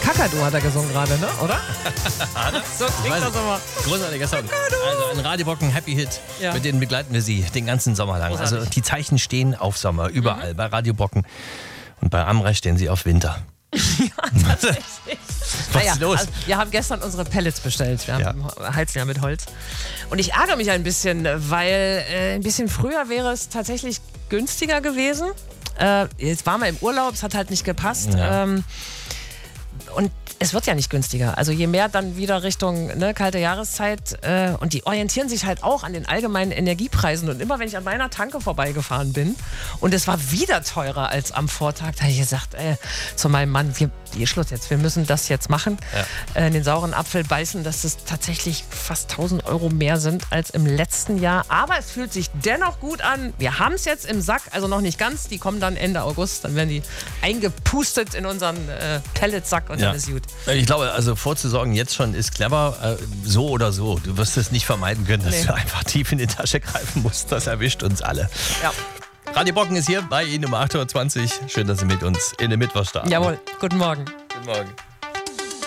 Kakadu hat er gesungen gerade, ne? Oder? So klingt das immer. Großartiger Song. Also ein Radio Bocken Happy Hit. Ja. Mit denen begleiten wir Sie den ganzen Sommer lang. Großartig. Also die Zeichen stehen auf Sommer, überall. Bei Radio Bocken. Und bei Amrei stehen sie auf Winter. Tatsächlich. Was ist los? Also wir haben gestern unsere Pellets bestellt. Wir heizen ja mit Holz. Und ich ärgere mich ein bisschen, weil ein bisschen früher wäre es tatsächlich günstiger gewesen. Jetzt waren wir im Urlaub, es hat halt nicht gepasst. Ja. Und es wird ja nicht günstiger. Also je mehr dann wieder Richtung kalte Jahreszeit und die orientieren sich halt auch an den allgemeinen Energiepreisen. Und immer wenn ich an meiner Tanke vorbeigefahren bin und es war wieder teurer als am Vortag, da habe ich gesagt zu meinem Mann, Schluss jetzt, wir müssen das jetzt machen. Ja. In den sauren Apfel beißen, dass es tatsächlich fast 1.000 Euro mehr sind als im letzten Jahr. Aber es fühlt sich dennoch gut an. Wir haben es jetzt im Sack, also noch nicht ganz. Die kommen dann Ende August, dann werden die eingepustet in unseren Pelletsack und dann ist gut. Ich glaube, also vorzusorgen jetzt schon ist clever, so oder so. Du wirst es nicht vermeiden können, dass du einfach tief in die Tasche greifen musst. Das erwischt uns alle. Ja. Radio Bocken ist hier bei Ihnen um 8.20 Uhr. Schön, dass Sie mit uns in den Mittwoch starten. Jawohl, guten Morgen. Guten Morgen.